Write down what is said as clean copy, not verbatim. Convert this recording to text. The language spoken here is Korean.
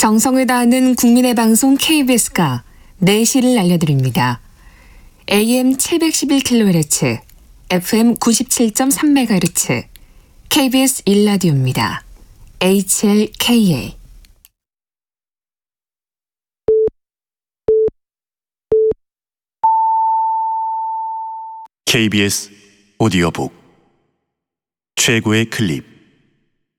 정성을 다하는 국민의 방송 KBS가 4시를 알려드립니다. AM 711kHz, FM 97.3MHz, KBS 1라디오입니다. HLKA. KBS 오디오북 최고의 클립.